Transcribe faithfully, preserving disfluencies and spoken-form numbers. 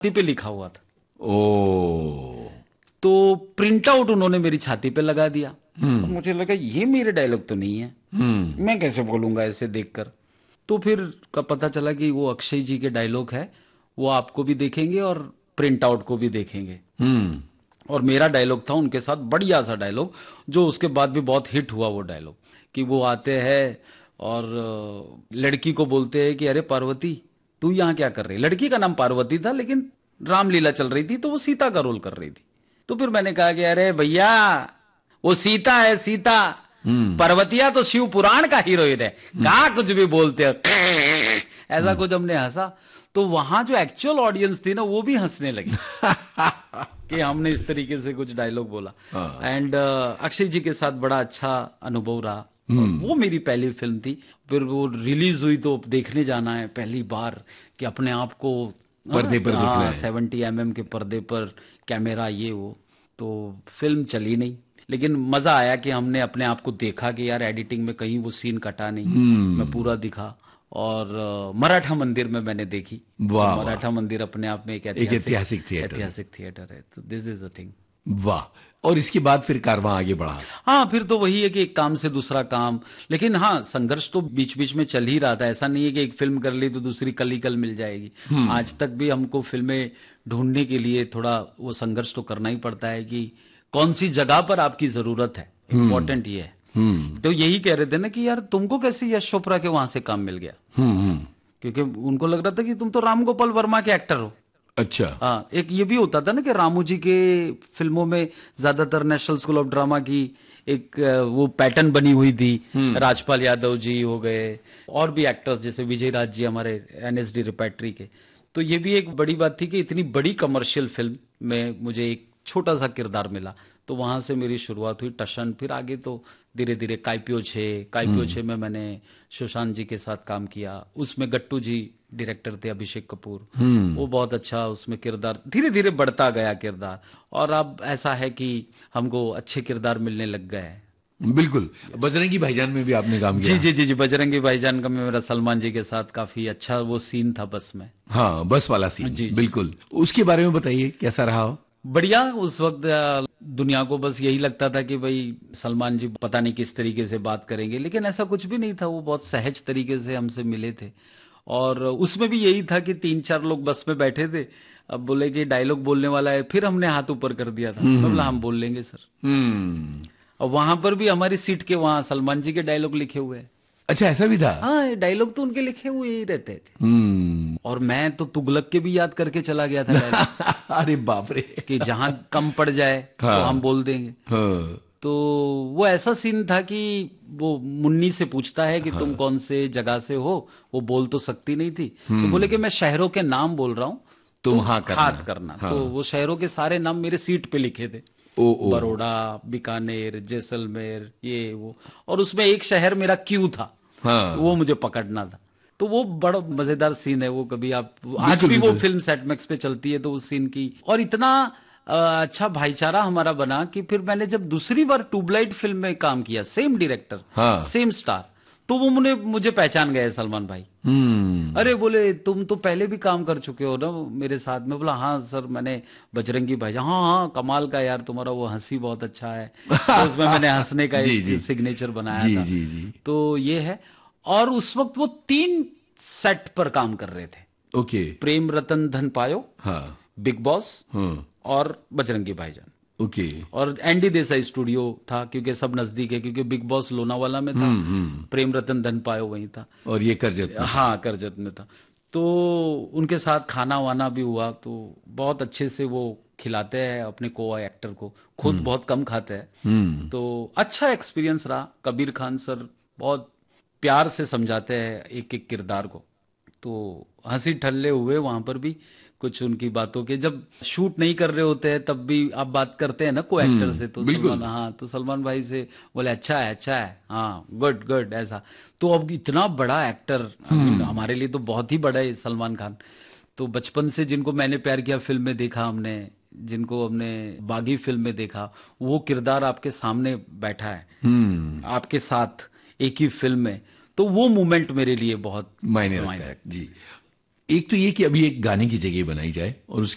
पे लिखा हुआ था। ओ तो प्रिंट आउट उन्होंने मेरी छाती पे लगा दिया। तो मुझे लगा ये मेरे डायलॉग तो नहीं है, मैं कैसे बोलूंगा ऐसे देखकर। तो फिर का पता चला कि वो अक्षय जी के डायलॉग है, वो आपको भी देखेंगे और प्रिंट आउट को भी देखेंगे। हम्म और मेरा डायलॉग था उनके साथ, बढ़िया सा डायलॉग, जो उसके बाद भी बहुत हिट हुआ वो डायलॉग, कि वो आते हैं और अ, लड़की को बोलते हैं कि अरे पार्वती तू यहाँ क्या कर रही है। लड़की का नाम पार्वती था, लेकिन रामलीला चल रही थी तो वो सीता का रोल कर रही थी। तो फिर मैंने कहा कि अरे भैया वो सीता है सीता, पर्वतिया तो शिव पुराण का हीरोइन है, कहा कुछ भी बोलते हो। ऐसा कुछ हमने हंसा। तो वहां जो एक्चुअल ऑडियंस थी ना वो भी हंसने लगी कि हमने इस तरीके से कुछ डायलॉग बोला। एंड अक्षय जी के साथ बड़ा अच्छा अनुभव रहा। और वो मेरी पहली फिल्म थी। फिर वो रिलीज हुई तो देखने जाना है पहली बार, कि अपने आप को पर्दे पर देखना है। सेवेंटी एम एम के पर्दे पर कैमरा ये वो। तो फिल्म चली नहीं, लेकिन मजा आया कि हमने अपने आप को देखा कि यार एडिटिंग में कहीं वो सीन कटा नहीं, मैं पूरा दिखा। और अ, मराठा मंदिर में मैंने देखी। तो वाह वाह, मराठा मंदिर अपने आप में एक एक ऐतिहासिक ऐतिहासिक थिएटर। ऐतिहासिक थिएटर है। तो दिस इज अ थिंग। वाह। और इसके बाद फिर कारवां आगे बढ़ा। हाँ, फिर तो वही है कि एक काम से दूसरा काम। लेकिन हाँ, संघर्ष तो बीच बीच में चल ही रहा था। ऐसा नहीं है कि एक फिल्म कर ली तो दूसरी कल ही कल मिल जाएगी। आज तक भी हमको फिल्में ढूंढने के लिए थोड़ा वो संघर्ष तो करना ही पड़ता है कि कौन सी जगह पर आपकी जरूरत है। इम्पोर्टेंट ये है। तो यही कह रहे थे ना कि यार तुमको कैसे यश चोपड़ा के वहां से काम मिल गया। क्योंकि उनको लग रहा था कि तुम तो राम गोपाल वर्मा के एक्टर हो। अच्छा। हाँ, एक ये भी होता था ना कि रामू जी के फिल्मों में ज्यादातर नेशनल स्कूल ऑफ ड्रामा की एक अ, वो पैटर्न बनी हुई थी। राजपाल यादव जी हो गए, और भी एक्टर्स जैसे विजय राज जी हमारे एन एस डी रिपेट्री के। तो ये भी एक बड़ी बात थी कि इतनी बड़ी कमर्शियल फिल्म में मुझे एक छोटा सा किरदार मिला। तो वहां से मेरी शुरुआत हुई टशन। फिर आगे तो धीरे धीरे काइपियो छे काइपियो छे में मैंने सुशांत जी के साथ काम किया। उसमें गट्टू जी डायरेक्टर थे, अभिषेक कपूर। वो बहुत अच्छा उसमें किरदार, धीरे धीरे बढ़ता गया किरदार। और अब ऐसा है कि हमको अच्छे किरदार मिलने लग गए हैं। बिल्कुल। बजरंगी भाईजान में भी आपने काम जी किया। जी जी जी बजरंगी भाईजान का में मेरा सलमान जी के साथ काफी अच्छा वो सीन था बस में। हाँ, बस वाला सीन। जी जी। बिल्कुल। उसके बारे में बताइए, कैसा रहा हो? बढ़िया। उस वक्त अ, दुनिया को बस यही लगता था कि भाई सलमान जी पता नहीं किस तरीके से बात करेंगे, लेकिन ऐसा कुछ भी नहीं था। वो बहुत सहज तरीके से हमसे मिले थे। और उसमें भी यही था कि तीन चार लोग बस में बैठे थे। अब बोले कि डायलॉग बोलने वाला है, फिर हमने हाथ ऊपर कर दिया था। मैं बोला हम बोल लेंगे सर। हम्म। और वहां पर भी हमारी सीट के वहां सलमान जी के डायलॉग लिखे हुए हैं। अच्छा, ऐसा भी था? हाँ, डायलॉग तो उनके लिखे हुए ही रहते थे। हम्म। और मैं तो तुगलक के भी याद करके चला गया था डायलॉग अरे बाप रे। कि जहां कम पड़ जाए तो हाँ। हम बोल देंगे। हाँ। तो वो ऐसा सीन था कि वो मुन्नी से पूछता है कि तुम कौन से जगह से हो। वो बोल तो सकती नहीं थी, तो बोले कि मैं शहरों के नाम बोल रहा हूँ, तुम तो हाँ करना। हाथ करना। हाँ। तो वो शहरों के सारे नाम मेरे सीट पे लिखे थे। ओ ओ। बड़ौदा, बीकानेर, जैसलमेर, ये वो। और उसमें एक शहर मेरा क्यू था। हाँ। वो मुझे पकड़ना था। तो वो बड़ा मजेदार सीन है वो। कभी आप आज बिल्कुल, भी वो बिल्कुल। फिल्म सेटमैक्स पे चलती है तो उस सीन की। और इतना अ, अच्छा भाईचारा हमारा बना कि फिर मैंने जब दूसरी बार ट्यूबलाइट फिल्म में काम किया, सेम डायरेक्टर, हाँ। सेम स्टार, तो वो मुझे मुझे पहचान गए सलमान भाई। हम्म। अरे बोले तुम तो पहले भी काम कर चुके हो ना मेरे साथ में। बोला हाँ सर, मैंने बजरंगी भाई। हाँ हाँ, कमाल का यार, तुम्हारा वो हंसी बहुत अच्छा है। तो उसमें मैंने हंसने का जी, एक जी। सिग्नेचर बनाया जी, था। जी, जी। तो ये है। और उस वक्त वो तीन सेट पर काम कर रहे थे। ओके। प्रेम रतन धन पायो, हाँ। बिग बॉस, हाँ। और बजरंगी भाईजान। ओके। और एनडी देसाई स्टूडियो था क्योंकि सब नजदीक है, क्योंकि बिग बॉस लोनावाला में था, प्रेम रतन धन पायो वहीं था। और ये करजत में? हाँ, करजत में था। तो उनके साथ खाना वाना भी हुआ। तो बहुत अच्छे से वो खिलाते हैं अपने को एक्टर को, खुद बहुत कम खाते हैं। तो अच्छा एक्सपीरियंस रहा। कबीर खान सर बहुत प्यार से समझाते हैं एक एक किरदार को। तो हंसी ठल्ले हुए वहां पर भी कुछ उनकी बातों के। जब शूट नहीं कर रहे होते हैं तब भी आप बात करते हैं ना को एक्टर से, तो बिल्कुल। सलमान, हाँ, तो सलमान भाई से बोले अच्छा है अच्छा है, हाँ गुड गुड, ऐसा। तो अब इतना बड़ा एक्टर हमारे लिए तो बहुत ही बड़ा है सलमान खान। तो बचपन से जिनको मैंने प्यार किया फिल्म में देखा हमने, जिनको हमने बागी फिल्म में देखा, वो किरदार आपके सामने बैठा है आपके साथ एक ही फिल्म में। तो वो मोमेंट मेरे लिए बहुत मायने रखता है। जी। एक तो ये कि अभी एक गाने की जगह बनाई जाए, और उसके